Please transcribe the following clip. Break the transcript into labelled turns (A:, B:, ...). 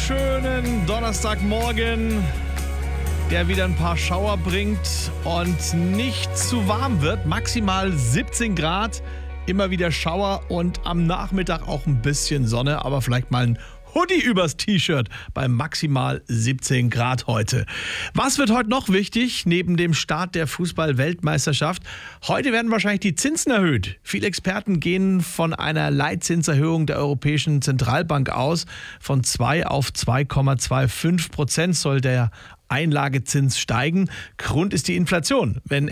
A: wunderschönen Donnerstagmorgen, der wieder ein paar Schauer bringt und nicht zu warm wird. Maximal 17 Grad, immer wieder Schauer und am Nachmittag auch ein bisschen Sonne, aber vielleicht mal ein Hoodie übers T-Shirt bei maximal 17 Grad heute. Was wird heute noch wichtig, neben dem Start der Fußball-Weltmeisterschaft? Heute werden wahrscheinlich die Zinsen erhöht. Viele Experten gehen von einer Leitzinserhöhung der Europäischen Zentralbank aus. Von 2 auf 2,25% soll der Einlagezins steigen. Grund ist die Inflation. Wenn